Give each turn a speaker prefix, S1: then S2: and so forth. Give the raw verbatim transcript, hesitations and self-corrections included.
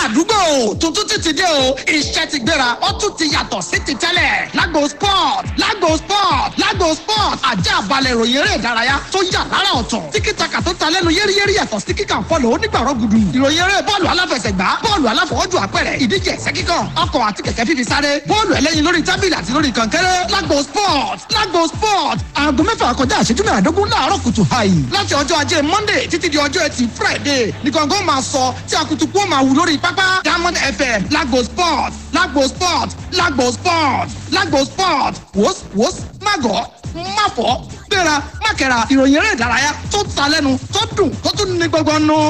S1: àdúgbò tuntun ti ti dé o iṣẹ́ ti gbéra ó tún ti yàtọ̀ sí ti tẹ́lẹ̀ lágbo sport lágbo sport lágbo sport ajá balẹ̀ ìròyìn eré ìdárayá tó yà lára ọ̀tọ̀ tí kìtàkà tó ta lẹ́nu yéríyérí yàtọ̀ sí kíkà fọlọ̀ onígbàrọ̀ gudu ìròyìn eré bọ́ọ̀lù aláfẹsẹ̀gbá bọ́ọ̀lù aláfọwọ́jù àpẹẹrẹ ìdíje ẹ̀sẹ́ kíkàn ọkọ̀ àti kẹ̀kẹ́ fífi sáré bọ́ọ̀lù ẹlẹ́yin lórí tábìlì àti lórí kànkẹ́rẹ́ lágbo sport lágbo sport aago mẹ́fà kọjá ìṣẹ́jú mẹ́àdógún láàárọ̀ kùtù hàì láti ọjọ́ ajé monday títí di ọjọ́ ẹtì friday ní gọ́ngọ́ máa sọ tí akutuku máa wù lórí pápá diamond fm lágbo sport lágbo sport lágbo sport lágbo sport wòs wòs mágọ̀ máfọ̀ gbéra mákẹ́ra ìròyìn eré ìdárayá tó ta lẹ́nu tó dùn tó tún ní gbọ́gbọ́n nù.